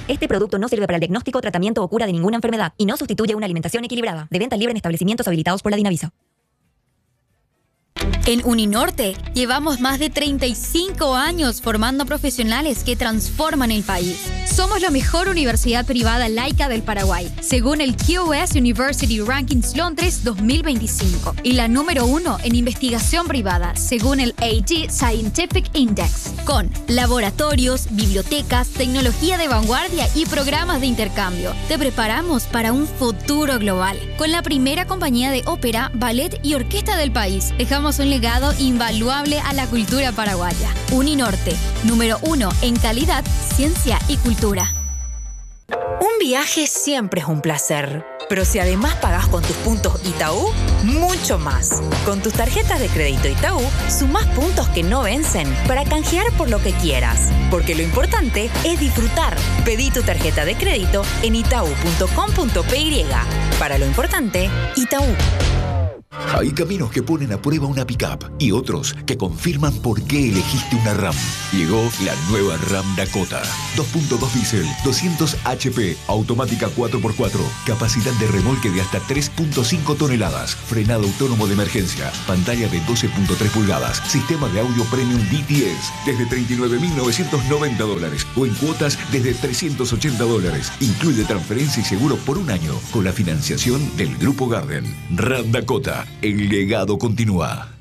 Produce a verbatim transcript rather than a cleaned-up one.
Este producto no sirve para el diagnóstico, tratamiento o cura de ninguna enfermedad y no sustituye una alimentación equilibrada. De venta libre en establecimientos habilitados por la Dinavisa. En Uninorte llevamos más de treinta y cinco años formando profesionales que transforman el país. Somos la mejor universidad privada laica del Paraguay, según el Q O S University Rankings Londres dos mil veinticinco, y la número uno en investigación privada, según el A G Scientific Index, con laboratorios, bibliotecas, tecnología de vanguardia y programas de intercambio. Te preparamos para un futuro global. Con la primera compañía de ópera, ballet y orquesta del país, dejamos un legado invaluable a la cultura paraguaya. Uninorte, número uno en calidad, ciencia y cultura. Un viaje siempre es un placer, pero si además pagás con tus puntos Itaú, mucho más. Con tus tarjetas de crédito Itaú, sumás puntos que no vencen para canjear por lo que quieras. Porque lo importante es disfrutar. Pedí tu tarjeta de crédito en itaú punto com punto pe y. Para lo importante, Itaú. Hay caminos que ponen a prueba una pick-up y otros que confirman por qué elegiste una RAM. Llegó la nueva RAM Dakota. dos punto dos diésel, doscientos hache pe, automática cuatro por cuatro, capacidad de remolque de hasta tres punto cinco toneladas, frenado autónomo de emergencia, pantalla de doce punto tres pulgadas, sistema de audio premium D T S, desde treinta y nueve mil novecientos noventa dólares o en cuotas desde trescientos ochenta dólares. Incluye transferencia y seguro por un año con la financiación del Grupo Garden. RAM Dakota. El legado continúa.